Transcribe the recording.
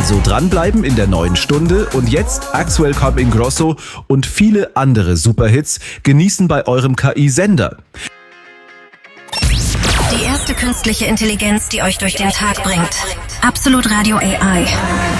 Also dranbleiben in der neuen Stunde und jetzt Axwell Come Ingrosso und viele andere Superhits genießen bei eurem KI-Sender. Die erste künstliche Intelligenz, die euch durch den Tag bringt. Absolut Radio AI.